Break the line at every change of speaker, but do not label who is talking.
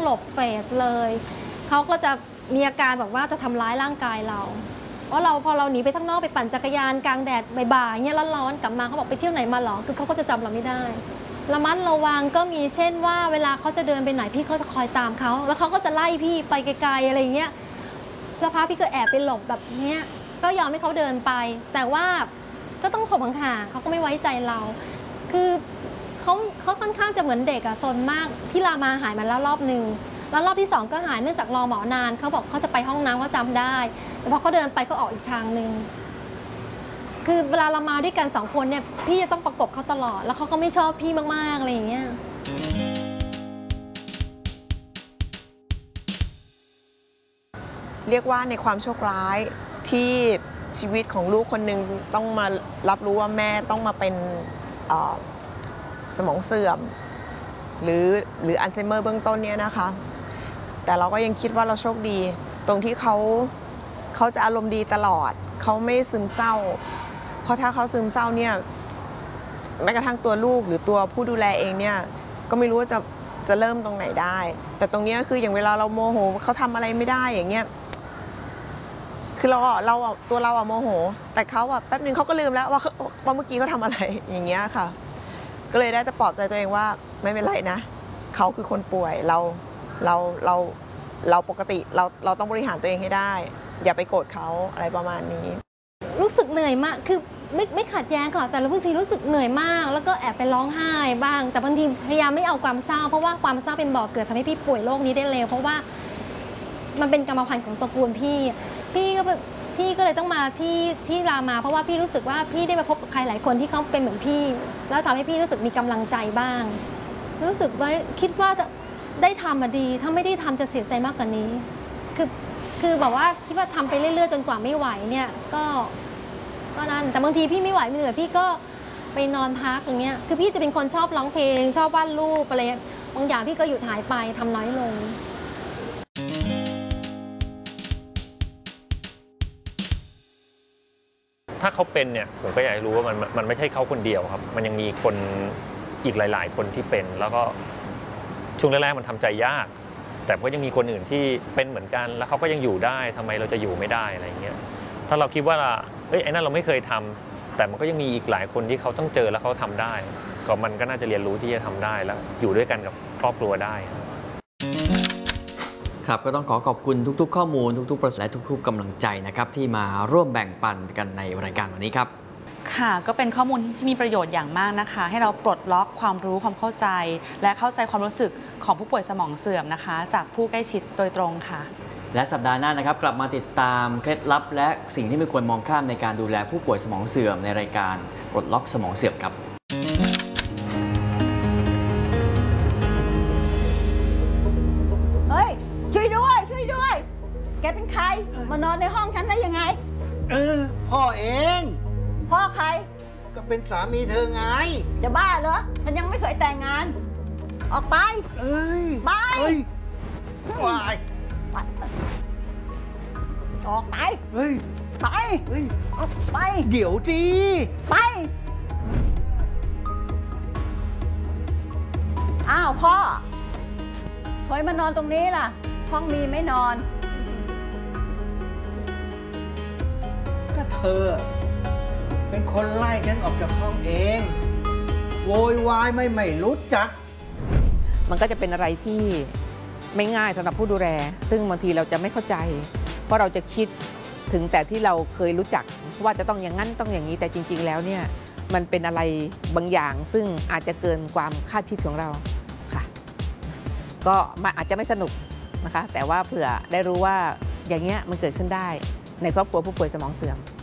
หลบเฟสเลยเขาก็จะมีอาการแบบว่าจะทำร้ายร่างกายเราเพราะพอเราหนีไปข้างนอกไปปั่นจักรยานกลางแดดบ่ายๆเงี้ยร้อนๆกลับมาเขาบอกไปเที่ยวไหนมาหรอคือเขาก็จะจำเราไม่ได้ระมัดระวังก็มีเช่นว่าเวลาเขาจะเดินไปไหนพี่เขาจะคอยตามเขาแล้วเขาก็จะไล่พี่ไปไกลๆอะไรเงี้ยสักพักพี่ก็แอบไปหลบแบบเนี้ยก็ยอมให้เขาเดินไปแต่ว่าก็ต้องขบห่างๆเขาก็ไม่ไว้ใจเราคือเขาค่อนข้างจะเหมือนเด็กอะซนมากที่รามาหายมาแล้วรอบหนึ่งแล้วรอบที่2ก็หายเนื่องจากรอหมอนานเขาบอกเขาจะไปห้องน้ำเขาจำได้แต่พอเขาเดินไปก็ออกอีกทางหนึ่งคือเวลาเรามาด้วยกัน2 คนเนี่ยพี่จะต้องประกบเขาตลอดแล้วเขาก็ไม่ชอบพี่มากๆอะไรอย่างเงี้ย
เรียกว่าในความโชคร้ายที่ชีวิตของลูกคนหนึ่งต้องมารับรู้ว่าแม่ต้องมาเป็นสมองเสื่อมหรืออัลไซเมอร์เบื้องต้นเนี่ยนะคะแต่เราก็ยังคิดว่าเราโชคดีตรงที่เขาจะอารมณ์ดีตลอดเขาไม่ซึมเศร้าเพราะถ้าเขาซึมเศร้าเนี่ยแม้กระทั่งตัวลูกหรือตัวผู้ดูแลเองเนี่ยก็ไม่รู้ว่าจะเริ่มตรงไหนได้แต่ตรงนี้คืออย่างเวลาเราโมโหเขาทำอะไรไม่ได้อย่างเงี้ยคือตัวเราโมโหแต่เขาแป๊บนึงเขาก็ลืมแล้วว่าเมื่อกี้เขาทำอะไรอย่างเงี้ยค่ะก็เลยได้แต่ปลอบใจตัวเองว่าไม่เป็นไรนะเขาคือคนป่วยเราปกติเราต้องบริหารตัวเองให้ได้อย่าไปโกรธเขาอะไรประมาณนี้
รู้สึกเหนื่อยมากคือไม่ขัดแย้งค่ะแต่บางทีรู้สึกเหนื่อยมากแล้วก็แอบไปร้องไห้บ้างแต่บางทีพยายามไม่เอาความเศร้าเพราะว่าความเศร้าเป็นบ่อกเกิดทำให้พี่ป่วยโรคนี้ได้เร็วเพราะว่ามันเป็นกรรมพันธุ์ของตระกูลพี่ก็เลยต้องมาที่รามาเพราะว่าพี่รู้สึกว่าพี่ได้มาพบกับใครหลายคนที่เขาเป็นเหมือนพี่แล้วทำให้พี่รู้สึกมีกำลังใจบ้างรู้สึกว่าคิดว่าได้ทำมาดีถ้าไม่ได้ทำจะเสียใจมากกว่านี้คือแบบว่าคิดว่าทำไปเรื่อยๆจนกว่าไม่ไหวเนี่ยก็นั่นแต่บางทีพี่ไม่ไหวไม่เหนื่อยพี่ก็ไปนอนพักอย่างเงี้ยคือพี่จะเป็นคนชอบร้องเพลงชอบวาดรูปอะไรบางอย่างพี่ก็หยุดหายไปทำน้อยลง
ถ้าเขาเป็นเนี่ยผมก็อยากให้รู้ว่ามันไม่ใช่เขาคนเดียวครับมันยังมีคนอีกหลายๆคนที่เป็นแล้วก็ช่วงแรกๆมันทำใจยากแต่ก็ยังมีคนอื่นที่เป็นเหมือนกันแล้วเขาก็ยังอยู่ได้ทำไมเราจะอยู่ไม่ได้อะไรเงี้ยถ้าเราคิดว่าไอ้นั่นเราไม่เคยทำแต่มันก็ยังมีอีกหลายคนที่เขาต้องเจอแล้วเขาทำได้ก็มันก็น่าจะเรียนรู้ที่จะทำได้แล้วอยู่ด้วยกันกับครอบครัวได้
ครับก็ต้องขอบคุณทุกๆข้อมูลทุกๆประสบและทุกๆกำลังใจนะครับที่มาร่วมแบ่งปันกันในรายการวันนี้ครับ
ค่ะก็เป็นข้อมูลที่มีประโยชน์อย่างมากนะคะให้เราปลดล็อกความรู้ความเข้าใจและเข้าใจความรู้สึกของผู้ป่วยสมองเสื่อมนะคะจากผู้ใกล้ชิดโดยตรงค่ะ
และสัปดาห์หน้านะครับกลับมาติดตามเคล็ดลับและสิ่งที่ไม่ควรมองข้ามในการดูแลผู้ป่วยสมองเสื่อมในรายการปลดล็อกสมองเสื่อมครับ
เฮ้ยช่วยด้วยแกเป็นใครมานอนในห้องฉันได้ยังไง
พ่อเอง
พ่อใคร
ก็เป็นสามีเธอไง
จะบ้าเหรอฉันยังไม่เคยแต่งงานออกไปไป
วาย
ออกไปไปออกไป
เดี๋ยวจี
ไปอ้าวพ่อทำไมมานอนตรงนี้ล่ะห้องมีไม่นอน
ก็เธอเป็นคนไล่ฉันออกจากห้องเองโวยวายไม่รู้จัก
มันก็จะเป็นอะไรที่ไม่ง่ายสำหรับผู้ดูแลซึ่งบางทีเราจะไม่เข้าใจเพราะเราจะคิดถึงแต่ที่เราเคยรู้จักว่าจะต้องอย่างนั้นต้องอย่างนี้แต่จริงๆแล้วเนี่ยมันเป็นอะไรบางอย่างซึ่งอาจจะเกินความคาดคิดของเราค่ะก็อาจจะไม่สนุกนะคะแต่ว่าเผื่อได้รู้ว่าอย่างเงี้ยมันเกิดขึ้นได้ในครอบครัวผู้ป่วยสมองเสื่อม